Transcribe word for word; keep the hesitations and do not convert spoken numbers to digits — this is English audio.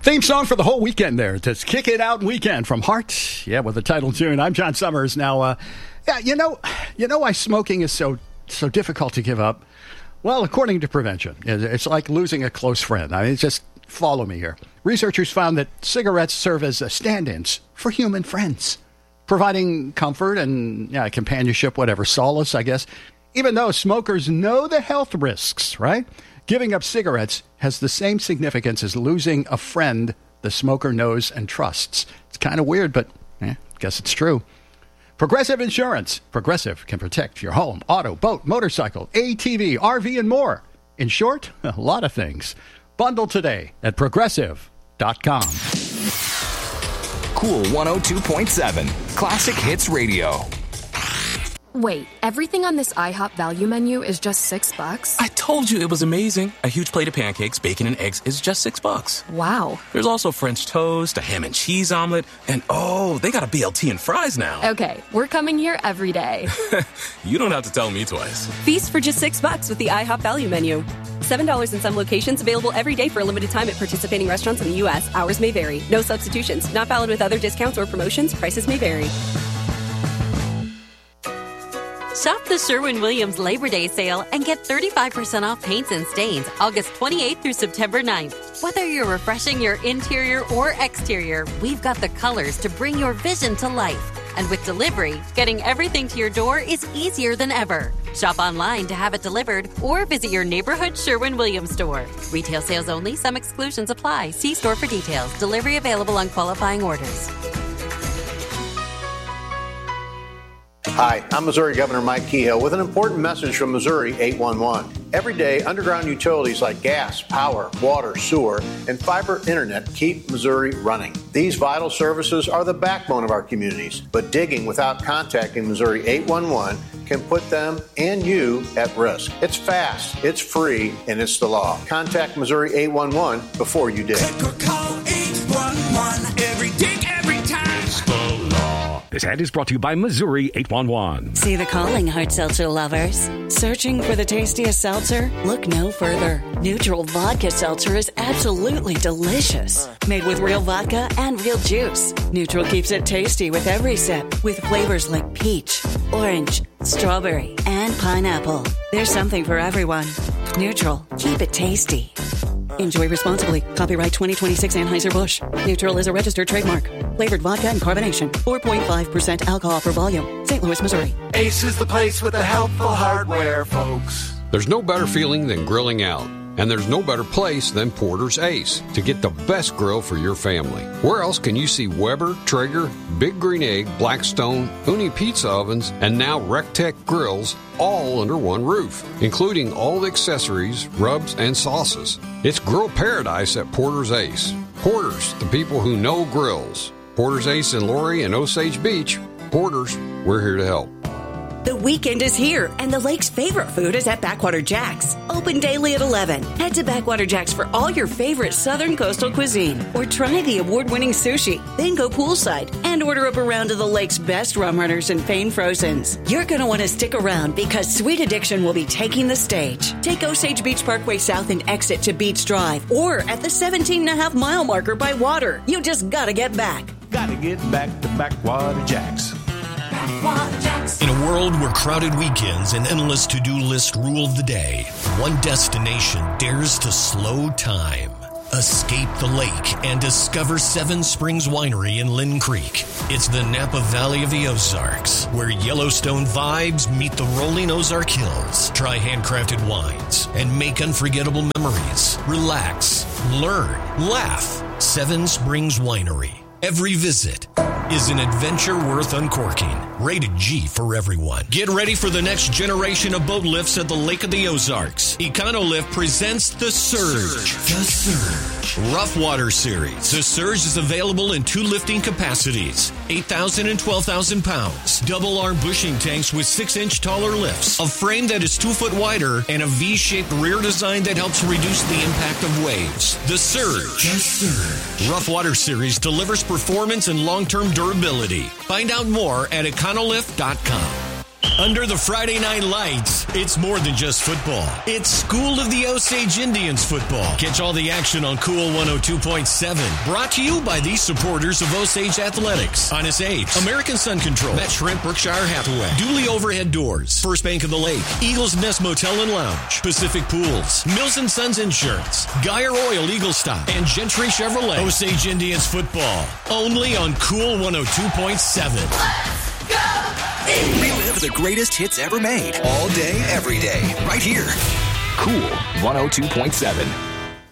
Theme song for the whole weekend there. Just Kick It Out Weekend from Heart. Yeah, with the title tune. I'm John Summers. Now, uh, yeah, you know, you know why smoking is so so difficult to give up? Well, according to prevention, it's like losing a close friend. I mean, just follow me here. Researchers found that cigarettes serve as stand-ins for human friends, providing comfort and yeah, companionship, whatever, solace, I guess. Even though smokers know the health risks, right? Giving up cigarettes has the same significance as losing a friend the smoker knows and trusts. It's kind of weird, but eh, I guess it's true. Progressive Insurance. Progressive can protect your home, auto, boat, motorcycle, A T V, R V, and more. In short, a lot of things. Bundle today at progressive dot com. Cool one oh two point seven. Classic Hits Radio. Wait, everything on this IHOP value menu is just six bucks? I told you it was amazing. A huge plate of pancakes, bacon, and eggs is just six bucks. Wow. There's also French toast, a ham and cheese omelet, and oh, they got a B L T and fries now. Okay, we're coming here every day. You don't have to tell me twice. Feast for just six bucks with the IHOP value menu. seven dollars in some locations, available every day for a limited time at participating restaurants in the U S. Hours may vary. No substitutions. Not valid with other discounts or promotions. Prices may vary. Shop the Sherwin-Williams Labor Day sale and get thirty-five percent off paints and stains August twenty-eighth through September ninth. Whether you're refreshing your interior or exterior, we've got the colors to bring your vision to life. And with delivery, getting everything to your door is easier than ever. Shop online to have it delivered or visit your neighborhood Sherwin-Williams store. Retail sales only. Some exclusions apply. See store for details. Delivery available on qualifying orders. Hi, I'm Missouri Governor Mike Kehoe with an important message from Missouri eight one one. Every day, underground utilities like gas, power, water, sewer, and fiber internet keep Missouri running. These vital services are the backbone of our communities, but digging without contacting Missouri eight one one can put them and you at risk. It's fast, it's free, and it's the law. Contact Missouri eight one one before you dig. Click or call eight one one every dig, every time. This ad is brought to you by Missouri eight one one. See the calling, hard seltzer lovers. Searching for the tastiest seltzer? Look no further. Neutral Vodka Seltzer is absolutely delicious. Made with real vodka and real juice. Neutral keeps it tasty with every sip, with flavors like peach, orange, strawberry, and pineapple. There's something for everyone. Neutral, keep it tasty. Enjoy responsibly. Copyright twenty twenty-six Anheuser-Busch. Neutral is a registered trademark. Flavored vodka and carbonation. four point five percent alcohol per volume. Saint Louis, Missouri. Ace is the place with the helpful hardware, folks. There's no better feeling than grilling out. And there's no better place than Porter's Ace to get the best grill for your family. Where else can you see Weber, Traeger, Big Green Egg, Blackstone, Uni Pizza Ovens, and now Rectech Grills all under one roof, including all the accessories, rubs, and sauces? It's grill paradise at Porter's Ace. Porter's, the people who know grills. Porter's Ace in Laurie and Osage Beach. Porter's, we're here to help. The weekend is here, and the lake's favorite food is at Backwater Jack's. Open daily at eleven. Head to Backwater Jack's for all your favorite southern coastal cuisine. Or try the award-winning sushi. Then go poolside and order up a round of the lake's best rum runners and famed frozens. You're going to want to stick around because Sweet Addiction will be taking the stage. Take Osage Beach Parkway South and exit to Beach Drive. Or at the seventeen and a half mile marker by water. You just got to get back. Got to get back to Backwater Jack's. In a world where crowded weekends and endless to-do list rule the day, one destination dares to slow time. Escape the lake and discover Seven Springs Winery in Lynn Creek. It's the Napa Valley of the Ozarks, where Yellowstone vibes meet the rolling Ozark Hills. Try handcrafted wines and make unforgettable memories. Relax, learn, laugh. Seven Springs Winery. Every visit is an adventure worth uncorking. Rated G for everyone. Get ready for the next generation of boat lifts at the Lake of the Ozarks. EconoLift presents The Surge. The Surge. Rough Water Series. The Surge is available in two lifting capacities, eight thousand and twelve thousand pounds. Double arm bushing tanks with six inch taller lifts, a frame that is two foot wider, and a V-shaped rear design that helps reduce the impact of waves. The Surge. The Surge. Rough Water Series delivers performance and long-term durability. Find out more at econolift dot com. Under the Friday night lights, it's more than just football. It's School of the Osage Indians football. Catch all the action on Cool one oh two point seven. Brought to you by these supporters of Osage Athletics. Honest Apes, American Sun Control, Met Shrimp, Berkshire Hathaway, Dooley Overhead Doors, First Bank of the Lake, Eagles Nest Motel and Lounge, Pacific Pools, Mills and Sons Insurance, Geyer Oil Eagle Stop, and Gentry Chevrolet. Osage Indians football. Only on Cool one oh two point seven. Relive the greatest hits ever made all day, every day, right here. Cool one oh two point seven.